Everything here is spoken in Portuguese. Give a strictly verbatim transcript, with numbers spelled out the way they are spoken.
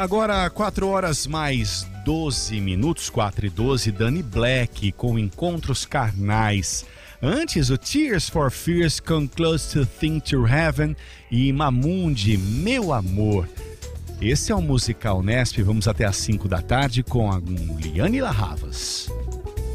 Agora, quatro horas mais doze minutos, quatro e doze, Dani Black com Encontros Carnais. Antes, o Tears for Fears, Come Close to Think to Heaven e Mamundi, Meu Amor. Esse é o Musical Nesp, vamos até às cinco da tarde com a Liane Larravas.